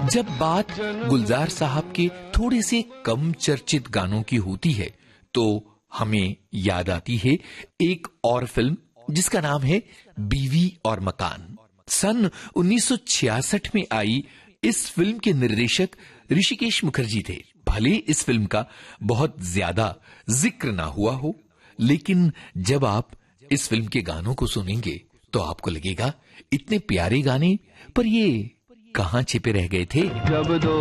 जब बात गुलजार साहब के थोड़े से कम चर्चित गानों की होती है तो हमें याद आती है एक और फिल्म जिसका नाम है बीवी और मकान। सन 1966 में आई इस फिल्म के निर्देशक ऋषिकेश मुखर्जी थे। भले इस फिल्म का बहुत ज्यादा जिक्र ना हुआ हो, लेकिन जब आप इस फिल्म के गानों को सुनेंगे तो आपको लगेगा इतने प्यारे गाने, पर ये कहां छिपे रह गए थे।